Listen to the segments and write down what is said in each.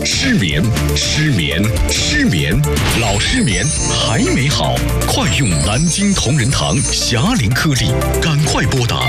失眠，失眠，失眠，老失眠还没好，快用南京同仁堂侠灵颗粒，赶快拨打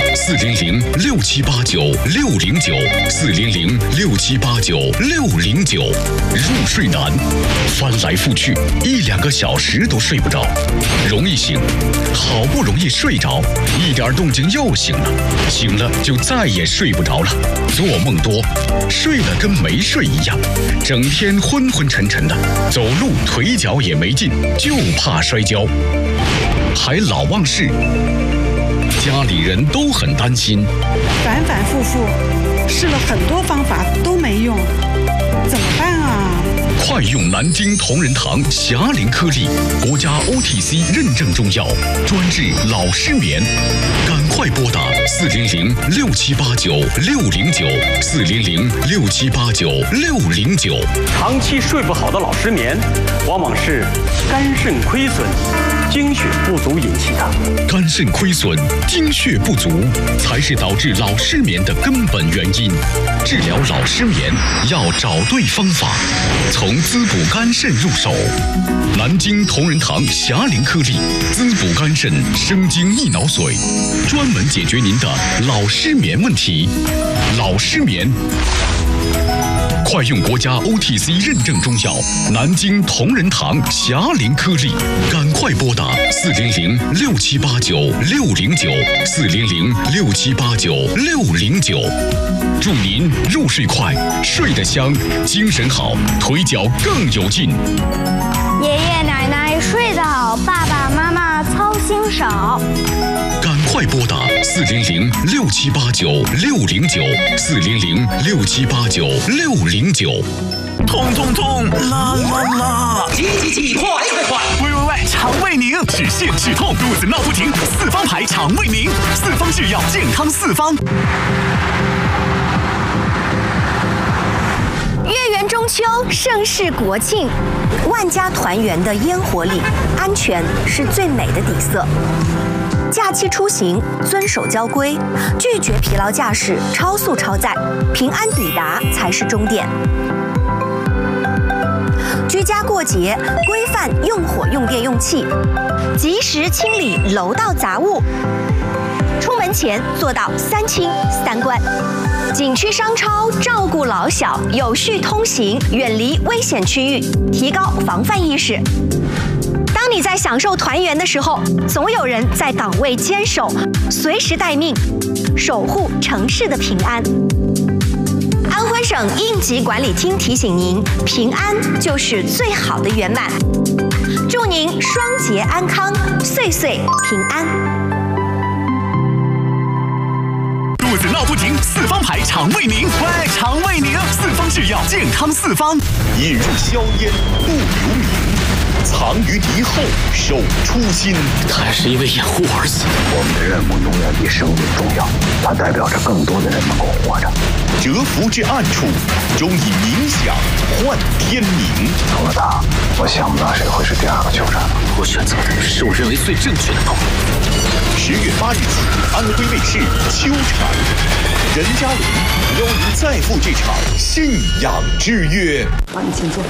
400-6789-609，400-6789-609。入睡难，翻来覆去1-2个小时都睡不着，容易醒，好不容易睡着，一点动静又醒了，醒了就再也睡不着了，做梦多，睡了跟没睡一样，整天昏昏沉沉的，走路腿脚也没劲，就怕摔跤，还老忘事，家里人都很担心， 反反复复试了很多方法都没用，怎么办啊？ 快用南京同仁堂侠灵颗粒，国家 OTC 认证中药，专治老失眠，赶快拨打400-6789-609，400-6789-609。 长期睡不好的老失眠，往往是肝肾亏损、精血不足引起的。 肝肾亏损、精血不足，才是导致老失眠的根本原因。治疗老失眠要找对方法，从滋补肝肾入手。南京同仁堂侠灵颗粒，滋补肝肾，生津益脑髓，专门解决您的老失眠问题。老失眠，快用国家 OTC 认证中药南京同仁堂侠灵颗粒，赶快拨打400-6789-609，400-6789-609。祝您入睡快，睡得香，精神好，腿脚更有劲。 爷爷奶奶睡得好，爸爸妈妈操心少。 赶快拨打400-6789-609，400-6789-609。 痛痛痛，啦啦啦！ 急，快！ 喂，肠胃宁，止泻止痛，肚子闹不停，4方牌肠胃宁，4方制药，健康4方。 月圆中秋，盛世国庆，万家团圆的烟火里，安全是最美的底色。假期出行，遵守交规，拒绝疲劳驾驶、超速超载，平安抵达才是终点。居家过节，规范用火、用电、用气，及时清理楼道杂物。出门前做到3清3关。景区商超照顾老小，有序通行，远离危险区域，提高防范意识。当你在享受团圆的时候，总有人在岗位坚守，随时待命，守护城市的平安。安徽省应急管理厅提醒您，平安就是最好的圆满。祝您双节安康，岁岁平安。 肚子闹不停，4方牌肠胃宁，喂，肠胃宁，4方制药，健康4方。 引入硝烟不留名，藏于敌后守初心。 他是因为掩护而死。 我们的任务永远比生命重要，它代表着更多的人能够活着。 蛰伏至暗处，终以冥想换天明。 除了他，我想不到谁会是第2个酋长。 我选择的是我认为最正确的道路。 10月8日起，安徽卫视秋蝉，任嘉伦邀您再赴这场信仰之约。 你请坐。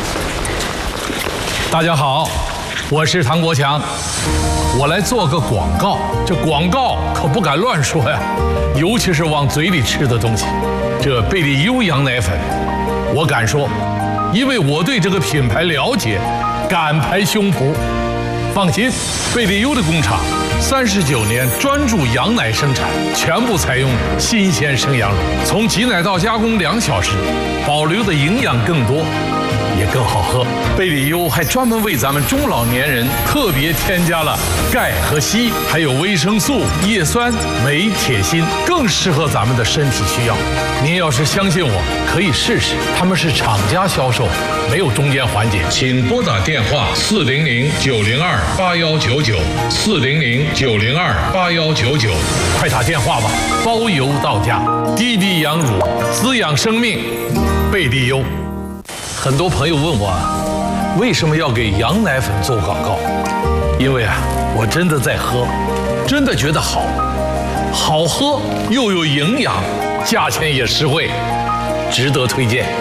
大家好，我是唐国强，我来做个广告。这广告可不敢乱说呀，尤其是往嘴里吃的东西。这贝利优羊奶粉，我敢说，因为我对这个品牌了解，敢拍胸脯。放心，贝利优的工厂39年专注羊奶生产，全部采用新鲜生羊乳，从挤奶到加工2小时，保留的营养更多，也更好喝。贝利优还专门为咱们中老年人特别添加了钙和硒，还有维生素、叶酸、镁、铁、锌，更适合咱们的身体需要。您要是相信我，可以试试，他们是厂家销售，没有中间环节。请拨打电话400-902-8199，400-902-8199，快打电话吧，包邮到家。滴滴羊乳，滋养生命，贝利优。很多朋友问我，为什么要给羊奶粉做广告？因为我真的在喝，真的觉得好，好喝又有营养，价钱也实惠，值得推荐。